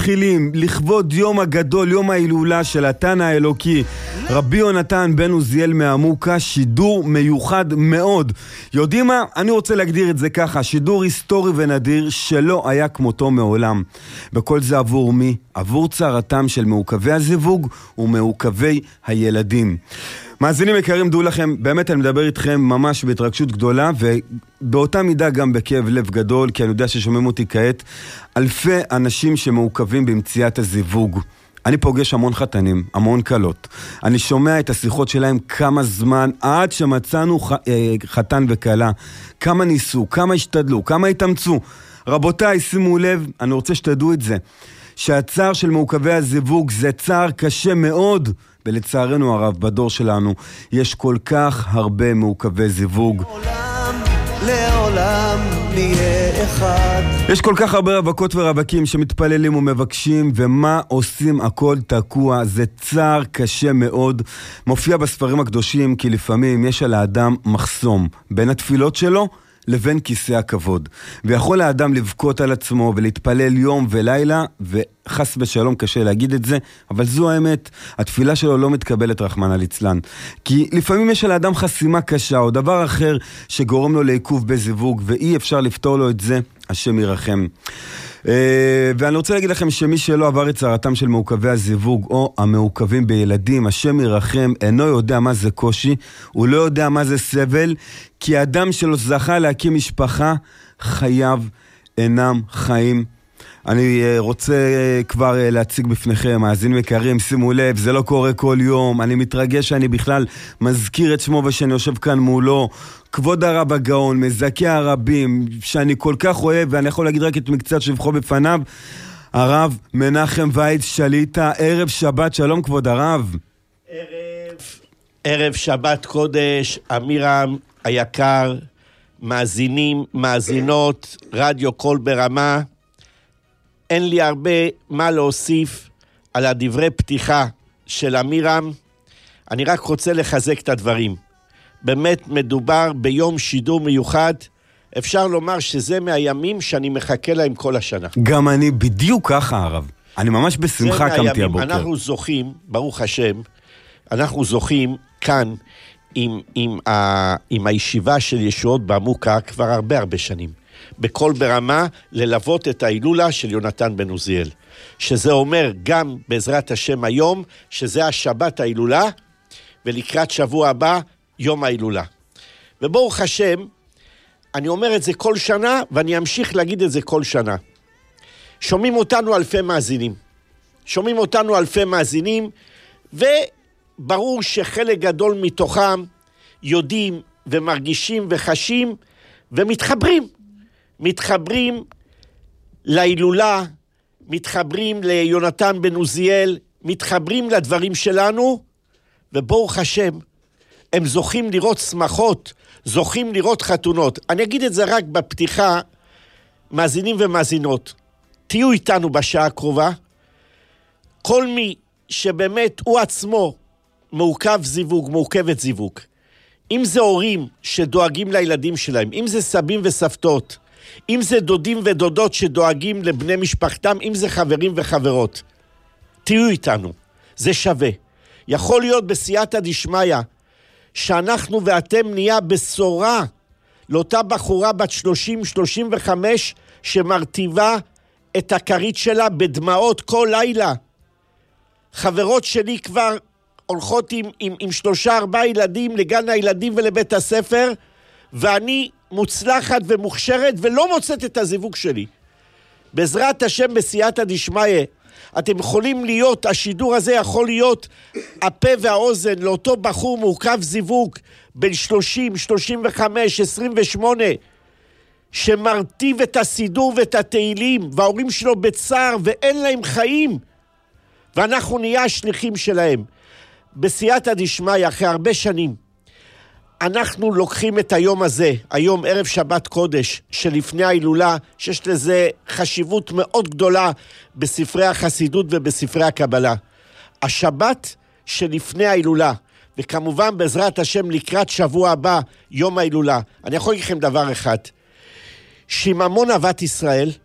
מתחילים לכבוד יום הגדול, יום ההילולה של התן האלוקי רבי יונתן בן עוזיאל מעמוקה, שידור מיוחד מאוד. יודעים מה? אני רוצה להגדיר את זה ככה, שידור היסטורי ונדיר שלא היה כמותו מעולם. בכל זה עבור מי? עבור צערתם של מעוכבי הזיווג ומעוכבי הילדים. מאזינים יקרים, דעו לכם, באמת אני מדבר איתכם ממש בהתרגשות גדולה, ובאותה מידה גם בכאב לב גדול, כי אני יודע ששומעים אותי כעת אלפי אנשים שמעוכבים במציאת הזיווג. אני פוגש המון חתנים, המון קלות. אני שומע את השיחות שלהם כמה זמן עד שמצאנו חתן וקלה. כמה ניסו, כמה השתדלו, כמה התאמצו. רבותיי, שימו לב, אני רוצה שתדעו את זה, שהצער של מעוכבי הזיווג זה צער קשה מאוד, ולצערנו הרב בדור שלנו יש כל כך הרבה מעוכבי זיווג. לעולם נהיה אחד. יש כל כך הרבה רווקות ורווקים שמתפללים ומבקשים, ומה עושים? הכל תקוע. זה צער קשה מאוד. מופיע בספרים הקדושים כי לפעמים יש על האדם מחסום בין התפילות שלו לבין כיסא הכבוד, ויכול האדם לבכות על עצמו ולהתפלל יום ולילה, וחס בשלום קשה להגיד את זה, אבל זו האמת. התפילה שלו לא מתקבלת, רחמנא ליצלן, כי לפעמים יש על האדם חסימה קשה או דבר אחר שגורם לו לעיכוב בזיווג, ואי אפשר לפתור לו את זה. השם ירחם. ואני רוצה להגיד לכם שמי שלא עבר את צערתם של מעוכבי הזיווג או המעוכבים בילדים, השם ירחם, אינו יודע מה זה קושי, הוא לא יודע מה זה סבל, כי האדם שלו זכה להקים משפחה, חייו אינם חיים. אני רוצה כבר להציג בפניכם, מאזינים יקרים, שימו לב, זה לא קורה כל יום. אני מתרגש שאני בכלל מזכיר את שמו ושאני יושב כאן מולו. כבוד הרב הגאון, מזכה הרבים, שאני כל כך אוהב, ואני יכול להגיד רק את מקצת שבחו בפניו, הרב מנחם וייץ שליטה. ערב שבת שלום כבוד הרב. ערב שבת קודש, אמירם היקר, מאזינים, מאזינות, רדיו קול ברמה. אין לי הרבה מה להוסיף על הדברי פתיחה של אמירם. אני רק רוצה לחזק את הדברים. באמת מדובר ביום שידור מיוחד. אפשר לומר שזה מהימים שאני מחכה להם כל השנה. גם אני בדיוק ככה הרב. אני ממש בשמחה קמתי הבוקר. אנחנו זוכים, ברוך השם, אנחנו זוכים כאן עם הישיבה של ישועות בעמוקה כבר הרבה שנים. בכל ברמה ללוות את ההילולה של יונתן בן עוזיאל. שזה אומר גם בעזרת השם היום, שזה השבת ההילולה, ולקראת שבוע הבא יום ההילולה. וברוך השם, אני אומר את זה כל שנה, ואני אמשיך להגיד את זה כל שנה. שומעים אותנו אלפי מאזינים, וברור שחלק גדול מתוכם יודעים ומרגישים וחשים, מתחברים להילולה, מתחברים ליונתן בן עוזיאל, מתחברים לדברים שלנו, וברוך השם, הם זוכים לראות שמחות, זוכים לראות חתונות. אני אגיד את זה רק בפתיחה, מאזינים ומאזינות, תהיו איתנו בשעה הקרובה. כל מי שבאמת הוא עצמו מעוכב זיווג, מעוכבת זיווג, אם זה הורים שדואגים לילדים שלהם, אם זה סבים וסבתות, אם זה דודים ודודות שדואגים לבני משפחתם, אם זה חברים וחברות, תהיו איתנו, זה שווה. יכול להיות בסייעתא דשמיא שאנחנו ואתם נהיה בשורה לאותה בחורה בת 30-35 שמרטיבה את הכרית שלה בדמעות כל לילה. חברות שלי כבר הולכות עם 3-4 ילדים לגן הילדים ולבית הספר, ואני מוצלחת ומוכשרת ולא מוצאת את הזיווג שלי. בעזרת השם בסייעתא דשמיא, אתם יכולים להיות, השידור הזה יכול להיות הפה והאוזן לאותו בחור מעוכב זיווג בין 30, 35, 28, שמרטיב את הסידור ואת התהילים, וההורים שלו בצער ואין להם חיים, ואנחנו נהיה השליחים שלהם. בסייעתא דשמיא, אחרי הרבה שנים, אנחנו לוקחים את היום הזה, היום ערב שבת קודש, שלפני ההילולה, שיש לזה חשיבות מאוד גדולה בספרי החסידות ובספרי הקבלה. השבת שלפני ההילולה, וכמובן בעזרת השם לקראת שבוע הבא, יום ההילולה. אני יכול להגיד לכם דבר אחד, שיממון אהבת ישראל,